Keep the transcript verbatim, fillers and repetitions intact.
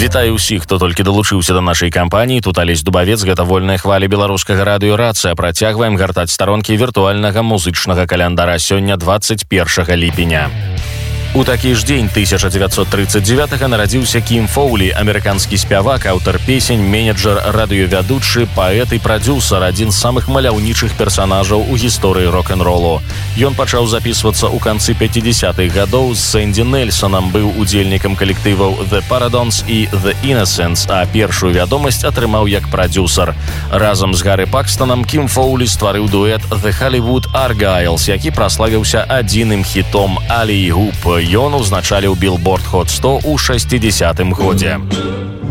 Вітаю ўсіх, хто толькі далучыўся да нашай кампаніі. Тут Алесь Дубавец, гэта вольная хваля беларускага радыё «Рацыя». Працягваем гартаць старонкі віртуальнага музычнага календара. Сёння двадцать первого ліпеня. У такі ж дзень тысяча девятьсот тридцать девятого нарадзіўся Кім Фоулі, амерыканскі спявак, аўтар песень, менеджер, радыёвядучы, паэт і прадзюсар, адзін з самых маляўнічых персанажаў у гісторыі рок-н-ролу. Ён пачаў записывацца ў канцы пяцідзясятых гадоў з Сэнді Нельсонам, быў удзельнікам калектываў The Paradons і The Innocents, а першую вядомасць атрымаў як прадзюсар. Разам з Гары Пакстонам Кім Фоулі стварыў дуэт The Hollywood Argyles, які праславіўся адзіным хітом «Alley Hoop». Ён узначаліў Billboard Hot сто ў шэсцідзесятым годзе.